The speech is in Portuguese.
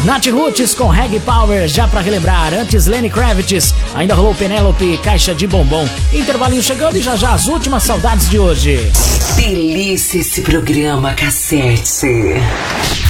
Nath Roots com Reggae Power, já pra relembrar. Antes Lenny Kravitz, ainda rolou Penélope, Caixa de Bombom. Intervalinho chegando e já as últimas saudades de hoje. Delícia esse programa, Cassete.